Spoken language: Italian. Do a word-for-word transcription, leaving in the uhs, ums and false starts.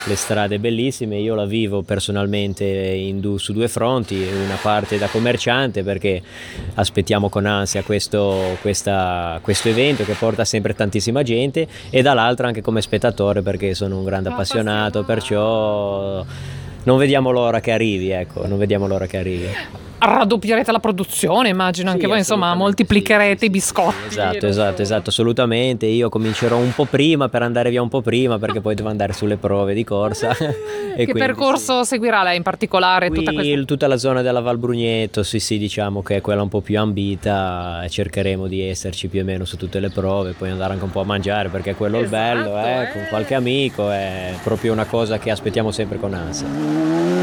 Le strade bellissime, io la vivo personalmente in du- su due fronti, una parte da commerciante perché aspettiamo con ansia questo, questa- questo evento che porta sempre tantissima gente, e dall'altra anche come spettatore perché sono un grande appassionato, perciò non vediamo l'ora che arrivi, ecco, non vediamo l'ora che arrivi. Raddoppierete la produzione, immagino, anche Sì, voi, insomma, assolutamente, moltiplicherete sì, i sì, biscotti. sì, esatto, esatto, esatto, assolutamente. Io comincerò un po' prima per andare via un po' prima perché poi devo andare sulle prove di corsa. E Che quindi percorso seguirà lei in particolare? sì. Tutta Qui questa... tutta la zona della Val Brugneto, sì sì, diciamo che è quella un po' più ambita, e cercheremo di esserci più o meno su tutte le prove, poi andare anche un po' a mangiare perché quello è il bello, Esatto, eh, eh. con qualche amico, è proprio una cosa che aspettiamo sempre con ansia.